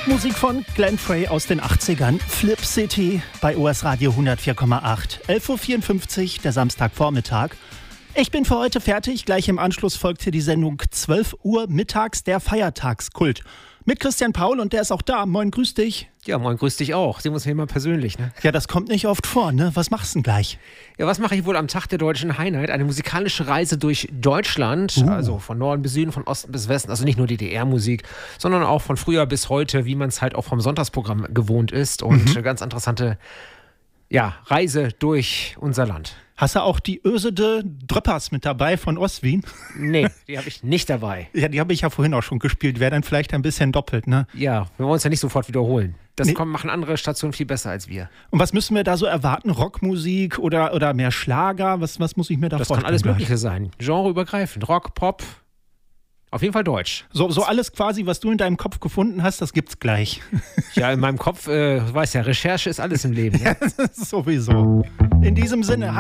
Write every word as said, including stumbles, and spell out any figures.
Musik von Glenn Frey aus den achtzigern. Flip City bei O S Radio hundertvier Komma acht. elf Uhr vierundfünfzig, der Samstagvormittag. Ich bin für heute fertig. Gleich im Anschluss folgt hier die Sendung zwölf Uhr mittags, der Feiertagskult. Mit Christian Paul, und der ist auch da. Moin, grüß dich. Ja, moin, grüß dich auch. Sehen wir uns hier mal persönlich, ne? Ja, das kommt nicht oft vor, ne? Was machst du denn gleich? Ja, was mache ich wohl am Tag der Deutschen Einheit? Eine musikalische Reise durch Deutschland, Uh. also von Norden bis Süden, von Osten bis Westen. Also nicht nur D D R-Musik, sondern auch von früher bis heute, wie man es halt auch vom Sonntagsprogramm gewohnt ist. Und Mhm. eine ganz interessante, ja, Reise durch unser Land. Hast du auch die Ösede Dröppers mit dabei von Ostwien? Nee, die habe ich nicht dabei. Ja, die habe ich ja vorhin auch schon gespielt. Wäre dann vielleicht ein bisschen doppelt, ne? Ja, wir wollen uns ja nicht sofort wiederholen. Das Nee. kommen, machen andere Stationen viel besser als wir. Und was müssen wir da so erwarten? Rockmusik oder, oder mehr Schlager? Was, was muss ich mir da Das vorstellen? kann alles gleich? Mögliche sein. Genreübergreifend. Rock, Pop. Auf jeden Fall Deutsch. So, so alles quasi, was du in deinem Kopf gefunden hast, das gibt's gleich. Ja, in meinem Kopf, äh, du weißt ja, Recherche ist alles im Leben. Ne? Sowieso. In diesem Sinne.